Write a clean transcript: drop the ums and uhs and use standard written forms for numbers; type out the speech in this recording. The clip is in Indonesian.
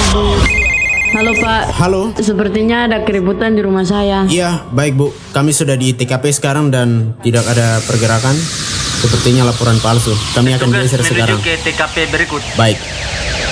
Halo Pak, Halo. sepertinya ada keributan di rumah saya. Iya, baik Bu. Kami sudah di TKP sekarang dan tidak ada pergerakan. Sepertinya laporan palsu. Kami akan Tugas geser menuju sekarang. ke TKP berikut. Baik.